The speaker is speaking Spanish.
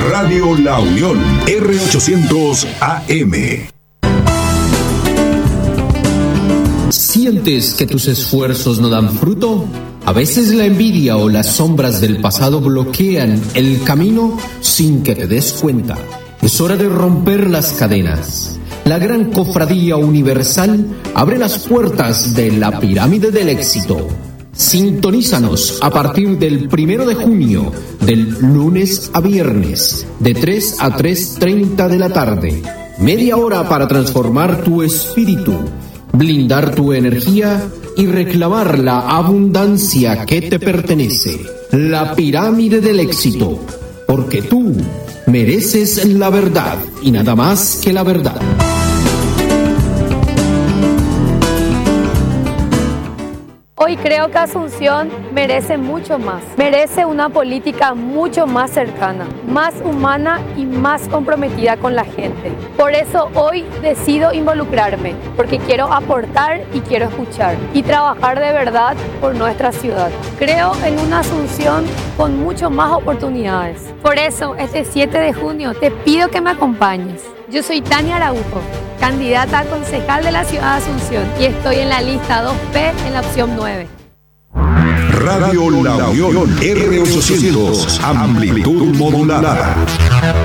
Radio La Unión, R800 AM. ¿Sientes que tus esfuerzos no dan fruto? A veces la envidia o las sombras del pasado bloquean el camino sin que te des cuenta. Es hora de romper las cadenas. La Gran Cofradía Universal abre las puertas de la Pirámide del Éxito. Sintonízanos a partir del 1 de junio, del lunes a viernes, de 3 a 3:30 de la tarde. Media hora para transformar tu espíritu, blindar tu energía y reclamar la abundancia que te pertenece. La Pirámide del Éxito, porque tú mereces la verdad y nada más que la verdad. Hoy creo que Asunción merece mucho más. Merece una política mucho más cercana, más humana y más comprometida con la gente. Por eso hoy decido involucrarme, porque quiero aportar y quiero escuchar y trabajar de verdad por nuestra ciudad. Creo en una Asunción con mucho más oportunidades. Por eso, este 7 de junio te pido que me acompañes. Yo soy Tania Araujo, candidata a concejal de la ciudad de Asunción y estoy en la lista 2P en la opción 9. Radio La Unión, R800, amplitud modulada.